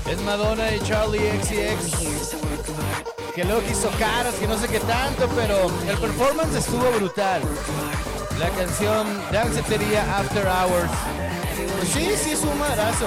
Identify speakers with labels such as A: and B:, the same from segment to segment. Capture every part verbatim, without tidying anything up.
A: Es Madonna y Charlie X C X. Que luego hizo caras, que no sé qué tanto, pero el performance estuvo brutal. La canción Dancetería After Hours. Pues sí, sí es un madrazo.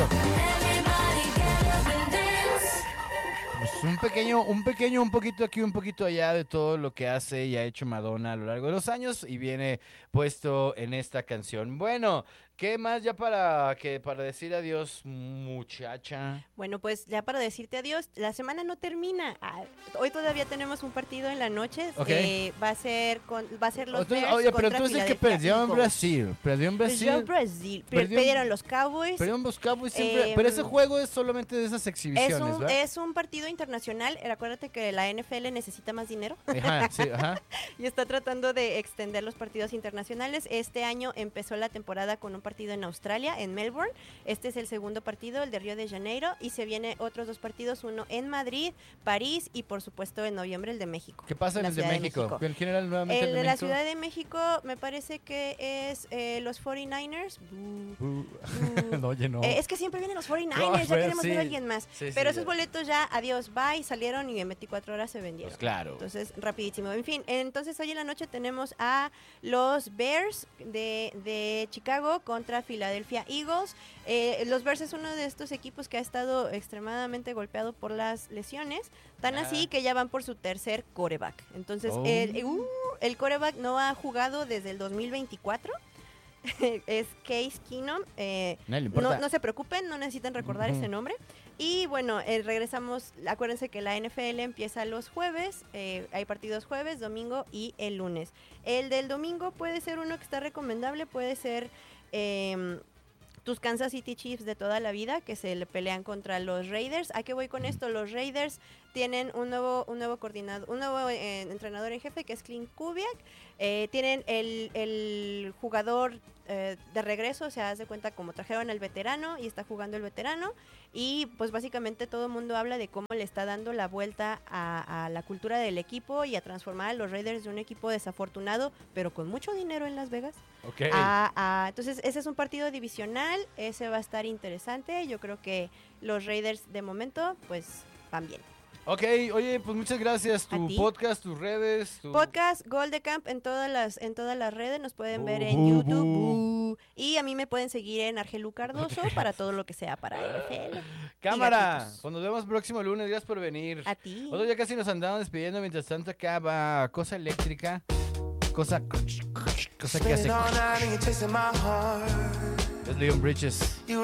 A: Pues un pequeño, un pequeño, un poquito aquí, un poquito allá de todo lo que hace y ha hecho Madonna a lo largo de los años y viene puesto en esta canción. Bueno, ¿qué más ya para que para decir adiós, muchacha?
B: Bueno, pues ya para decirte adiós, la semana no termina. Ah, hoy todavía tenemos un partido en la noche.
A: Ok.
B: Eh, va a ser con, va a ser los
A: Entonces,
B: Bears
A: oye, pero
B: contra
A: entonces que
B: Philadelphia
A: perdió en
B: Eagles.
A: Brasil, perdió en Brasil.
B: Perdió Brasil. Per-
A: Perdió-
B: Perdieron los Cowboys.
A: Perdieron los Cowboys siempre,
B: Eh,
A: pero ese juego es solamente de esas exhibiciones,
B: Es un,
A: ¿verdad?
B: es un partido internacional. Acuérdate que la N F L necesita más dinero
A: Ajá, sí, ajá.
B: y está tratando de extender los partidos internacionales. Este año empezó la temporada con un partido en Australia, en Melbourne. Este es el segundo partido, el de Río de Janeiro, y se vienen otros dos partidos, uno en Madrid, París y por supuesto en noviembre el de México.
A: ¿Qué pasa en
B: la
A: el de
B: Ciudad
A: México? ¿Quién era nuevamente
B: El
A: el
B: de
A: de
B: la
A: México?
B: Ciudad de México me parece que es eh, los cuarenta y nueve ers. Bú,
A: Uh,
B: bú.
A: no, oye, no.
B: Eh, es que siempre vienen los cuarenta y nueve
A: No,
B: ers, ya
A: pues,
B: queremos
A: sí.
B: ver a alguien más.
A: Sí, sí,
B: Pero esos
A: ya.
B: boletos ya, adiós, bye, salieron y en veinticuatro horas se vendieron.
A: Pues claro.
B: Entonces, rapidísimo. En fin, entonces hoy en la noche tenemos a los Bears de, de Chicago contra Philadelphia Eagles. Eh, los Bears es uno de estos equipos que ha estado extremadamente golpeado por las lesiones, tan
A: Ah.
B: así que ya van por su tercer quarterback. Entonces,
A: Oh.
B: el, uh, el quarterback no ha jugado desde el dos mil veinticuatro. Es Case Keenum. Eh,
A: No le
B: no,
A: importa.
B: no se preocupen, no necesitan recordar
A: Ujú.
B: ese nombre. Y bueno, eh, regresamos, acuérdense que la N F L empieza los jueves, eh, hay partidos jueves, domingo y el lunes. El del domingo puede ser uno que está recomendable, puede ser eh, tus Kansas City Chiefs de toda la vida, que se le pelean contra los Raiders. ¿A qué voy con esto? Los Raiders tienen un nuevo, un nuevo coordinador, un nuevo eh, entrenador en jefe, que es Clint Kubiak. Eh, tienen el, el jugador eh, de regreso, o sea, haz de cuenta como trajeron al veterano y está jugando el veterano. Y pues básicamente todo el mundo habla de cómo le está dando la vuelta a, a la cultura del equipo y a transformar a los Raiders de un equipo desafortunado, pero con mucho dinero en Las Vegas.
A: Ok.
B: A- a- entonces ese es un partido divisional, ese va a estar interesante. Yo creo que los Raiders de momento pues van bien.
A: Ok, oye, pues muchas gracias.
B: ¿A
A: Tu
B: ti?
A: podcast, tus redes. Tu...
B: Podcast Gol de Camp en todas las en todas las redes, nos pueden ver en
A: Bu, bu,
B: YouTube.
A: bu.
B: Bu. Y a mí me pueden seguir en Argelu Cardoso para todo lo que sea para N F L.
A: Cámara,
B: gatitos.
A: pues nos vemos próximo lunes. Gracias por venir.
B: A ti.
A: Nosotros ya casi nos andamos despidiendo. Mientras tanto, acá va cosa eléctrica. Cosa. Cosa que hace.
C: Spending all night and you're chasing my heart.
A: Es Leon Bridges.